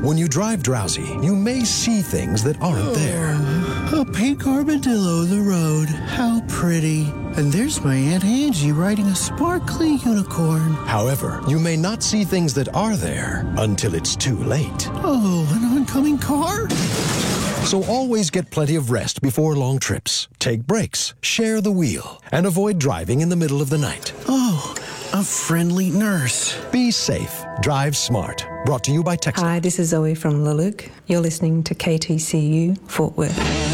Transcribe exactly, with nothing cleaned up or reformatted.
When you drive drowsy, you may see things that aren't there. A pink armadillo on the road. How pretty. And there's my Aunt Angie riding a sparkly unicorn. However, you may not see things that are there until it's too late. Oh, an oncoming car? So always get plenty of rest before long trips. Take breaks, share the wheel, and avoid driving in the middle of the night. Oh, a friendly nurse. Be safe. Drive smart. Brought to you by Texas. Hi, this is Zoe from Luluk. You're listening to K T C U, Fort Worth.